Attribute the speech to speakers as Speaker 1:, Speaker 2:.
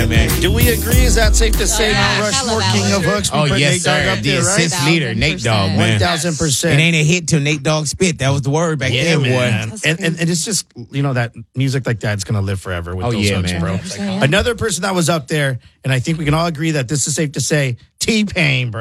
Speaker 1: Yeah, man.
Speaker 2: Do we agree? Is that safe to say
Speaker 3: Yeah,
Speaker 2: Mount
Speaker 3: hella
Speaker 2: Rushmore, King of
Speaker 3: valid.
Speaker 2: Hooks? We
Speaker 1: Oh,
Speaker 2: put
Speaker 1: yes,
Speaker 2: Nate Dogg
Speaker 1: sir.
Speaker 2: up
Speaker 1: The
Speaker 2: there, right?
Speaker 1: assist leader, Nate Dogg,
Speaker 3: 1000%.
Speaker 1: man.
Speaker 2: 1,000%.
Speaker 1: It ain't a hit till Nate Dogg spit. That was the word back
Speaker 2: Yeah,
Speaker 1: then,
Speaker 2: man.
Speaker 1: boy.
Speaker 2: And it's just, that music like that's going to live forever with
Speaker 1: Oh,
Speaker 2: those
Speaker 1: yeah,
Speaker 2: hooks,
Speaker 1: man.
Speaker 2: bro.
Speaker 3: 100%, yeah.
Speaker 2: Another person that was up there, and I think we can all agree that this is safe to say, T-Pain, bro.